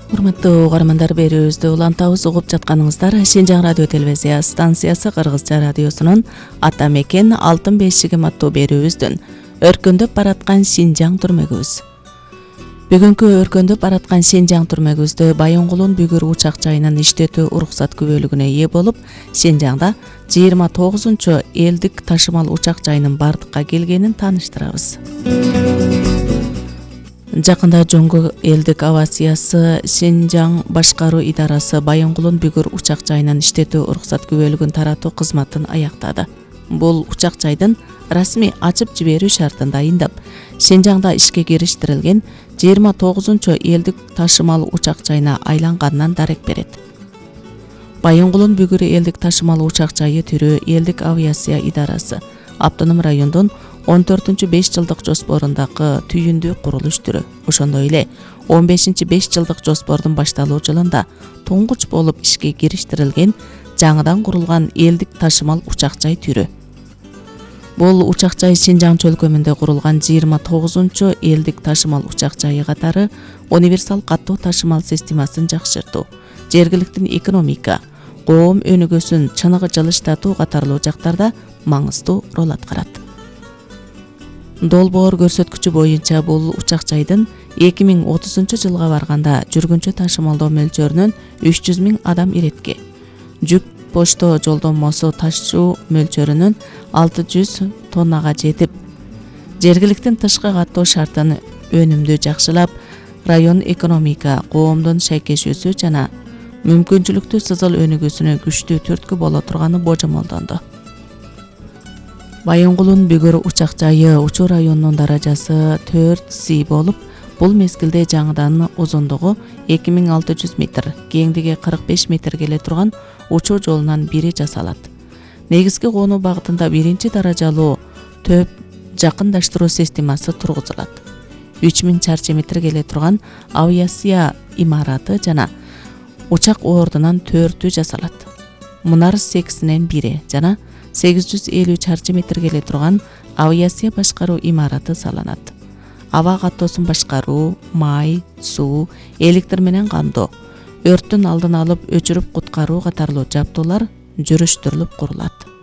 Урматтуу угармандар, берүүбүздү улантабыз, угуп жатканыңыздар Шинжаң радио телевизия станциясы Кыргызча радиосунун Ата мекен алтын бешигим аттуу берүүбүздүн өркөндөп бараткан Шинжаң түрмөгүбүз. Бүгүнкү өркөндөп бараткан Шинжаң түрмөгүбүздө Байонгулун Бүгүр учак жайынын иштетүү уруксат күбөлүгүнө ээ болуп, Шинжаңда 29-чу элдик ташымал учак жайынын бардыкка келгенин тааныштырабыз. Жакында Жоңго элдик авиациясы Шинжаң башкаруу идарасы Байонгулун Бүгүр учак жайынын иштетүү уруксат күбөлүгүн таратуу кызматын аяктады. Бул учак жайдын расмий ачып жиберүү шартын дайындап, Шинжаңда ишке кириштирилген 29-чу элдик ташымал учак жайына айланганынан дарек берет. Байонгулун Бүгүр элдик ташымал учак жайы түрүү элдик авиация идарасы Автоном райондун 14-5 жылдык жоспорундагы түйүндүү курулуш түрү. Ошондой эле 15-5 жылдык жоспордун башталуу жылында туңгуч болуп ишке кириштирилген жаңыдан курулган элдик ташымал учак жай түрү. Бул учак жай Шинжаң чөлкөмүндө курулган 29-чу элдик ташымал учак жайы катары универсал каттуу ташымал системасын жакшыртуу, жергиликтин экономика, коом өнүгүүсүн чыныгы жылыштатуу катарлуу жактарда маңыздуу роль аткарат. Долбоор көрсөткүчү боюнча бул учак жайдын 2030 жылга барганда жүргүнчө ташымалдоо мөлчөрүнөн 300 000 адам иретке, жүк почто жолдомосу ташуу мөлчөрүнөн 600 тоннага жетип, жергиликтин тышкы каттоо шартын өнүмдүү жакшылап, район экономика, коомдун шайкешүүсү жана мүмкүнчүлүктүү сызыл өнүгүүсүнө күчтүү түрткү боло турганы божомолдонду. Байонгулун Бүгүр учак жайы учуу районунун даражасы 4C болуп, бул мезгилде жаңыдан узундугу 2600 метр, кеңдиги 45 метр келе турган учуу жолунан бири жасалат. Негизги конуу багытында биринчи даражалуу төп жакындаштыруу системасы тургузулат. 3000 чарчы метр келе турган авиация имараты жана учак ордунан 4 жасалат. Мунар сексинен бири жана 850 чарчы метр келе турган авиация башкаруу имараты салынат. Аба каттоосун башкаруу, май, суу, электр менен камдоо, өрттүн алдын алып өчүрүп куткаруу катарлуу жабдуулар жүрүштүрүлүп курулат.